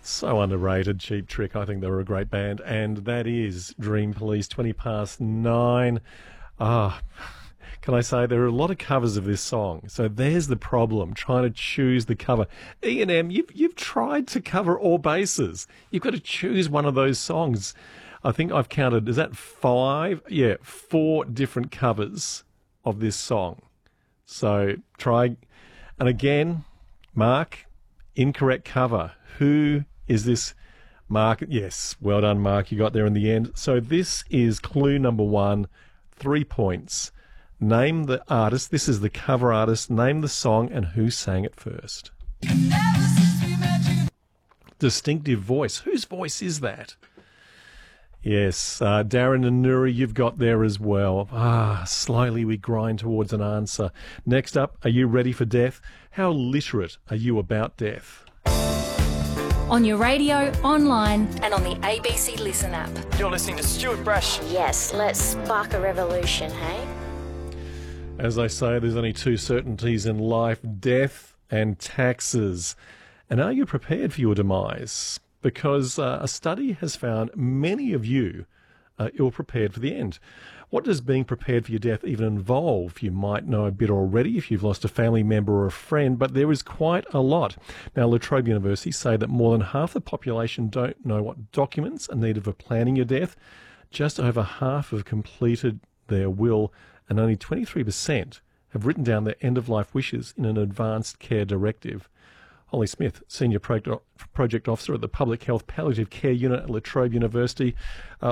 So underrated, Cheap Trick. I think they were a great band. And that is Dream Police, 9:20. Can I say there are a lot of covers of this song. So there's the problem, trying to choose the cover. E&M, you've tried to cover all bases. You've got to choose one of those songs. I think I've counted, is that 5? Yeah, 4 different covers of this song. So try, and again, Mark, incorrect cover. Who is this? Mark, yes, well done, Mark. You got there in the end. So this is clue number 1, 3 points. Name the artist. This is the cover artist. Name the song and who sang it first. Distinctive voice. Whose voice is that? Yes, Darren and Nuri, you've got there as well. Slowly we grind towards an answer. Next up, are you ready for death? How literate are you about death? On your radio, online and on the ABC Listen app. You're listening to Stuart Brash. Yes, let's spark a revolution, hey? As I say, there's only 2 certainties in life, death and taxes. And are you prepared for your demise? Because a study has found many of you are ill-prepared for the end. What does being prepared for your death even involve? You might know a bit already if you've lost a family member or a friend, but there is quite a lot. Now, La Trobe University say that more than half the population don't know what documents are needed for planning your death. Just over half have completed their will, and only 23% have written down their end-of-life wishes in an advanced care directive. Holly Smith, Senior Project Officer at the Public Health Palliative Care Unit at La Trobe University.